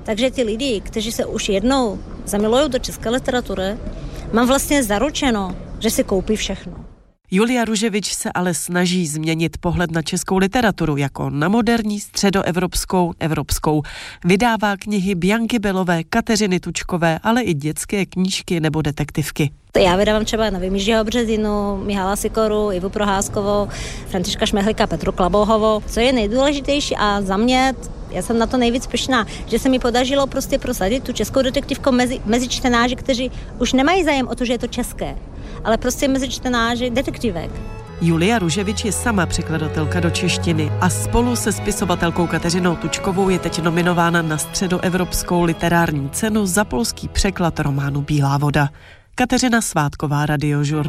Takže ty lidi, kteří se už jednou zamilují do české literatury, mám vlastně zaručeno, že si koupí všechno. Julia Ruževič se ale snaží změnit pohled na českou literaturu jako na moderní, středoevropskou, evropskou. Vydává knihy Bianky Belové, Kateřiny Tučkové, ale i dětské knížky nebo detektivky. Já vydávám třeba Novým Jiřího Březinu, Mihala Sikoru, Ivu Proházkovou, Františka Šmehlíka, Petru Klabouhovou. Co je nejdůležitější a za mě, já jsem na to nejvíc pyšná, že se mi podařilo prostě prosadit tu českou detektivku mezi čtenáři, kteří už nemají zájem o to, že je to české, ale prostě mezi čtenáři detektivek. Julia Ruževič je sama překladatelka do češtiny a spolu se spisovatelkou Kateřinou Tučkovou je teď nominována na středoevropskou literární cenu za polský překlad románu Bílá voda. Kateřina Svátková, Radiožurnál.